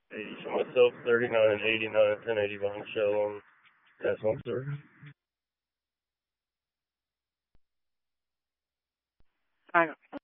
80. Myself, 39 and 89 at 1080 Bombshell on That's one, sir. I